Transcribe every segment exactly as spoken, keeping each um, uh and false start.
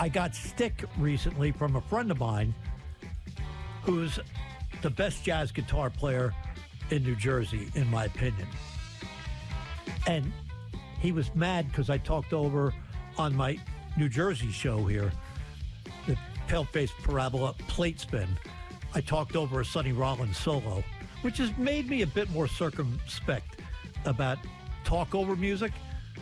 I got stick recently from a friend of mine who's the best jazz guitar player in New Jersey, in my opinion. And he was mad because I talked over on my New Jersey show here, the Pale-Faced Parabola Plate Spin. I talked over a Sonny Rollins solo, which has made me a bit more circumspect about talk over music.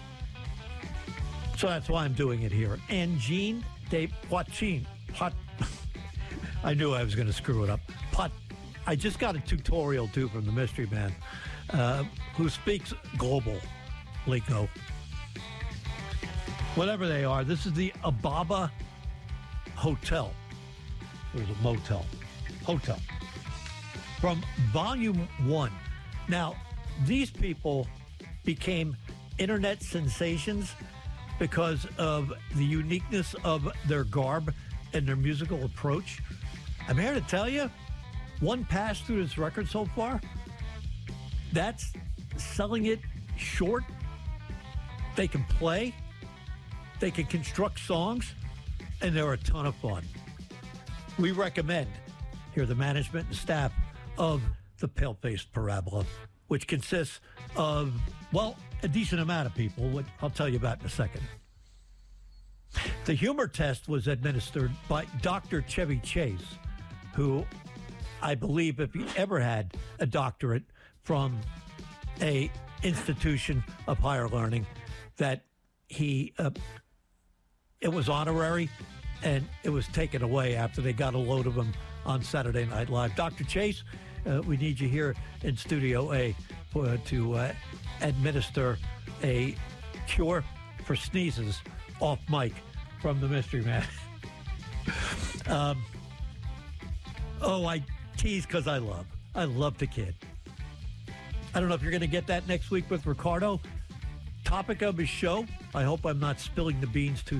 So that's why I'm doing it here. And Jean de Poitin, Pot, I knew I was going to screw it up. Pot, I just got a tutorial too from the Mystery Man, uh, who speaks global lingo. Whatever they are, this is the Ababa Hotel. There's a motel. Hotel. From Volume One. Now, these people became internet sensations because of the uniqueness of their garb and their musical approach. I'm here to tell you, one pass through this record so far, that's selling it short. They can play, they can construct songs, and they're a ton of fun. We recommend here the management and staff of the Pale-Faced Parabola, which consists of, well, a decent amount of people, which I'll tell you about in a second. The humor test was administered by Doctor Chevy Chase, who I believe if he ever had a doctorate from a institution of higher learning, that he, uh, it was honorary, and it was taken away after they got a load of them on Saturday Night Live. Doctor Chase, uh, we need you here in Studio A for, to uh, administer a cure for sneezes off mic from the Mystery Man. um, oh, I tease because I love. I love the kid. I don't know if you're going to get that next week with Ricardo. Topic of his show. I hope I'm not spilling the beans too